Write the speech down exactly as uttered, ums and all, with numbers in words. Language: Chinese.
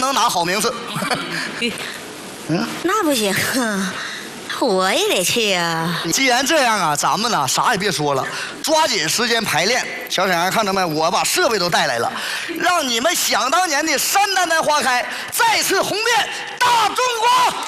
能拿好名次。 嗯，那不行，我也得去啊。 既然这样啊，咱们呢啥也别说了，抓紧时间排练。小沈阳看着没？我把设备都带来了，让你们想当年的山丹丹花开再次红遍大中国。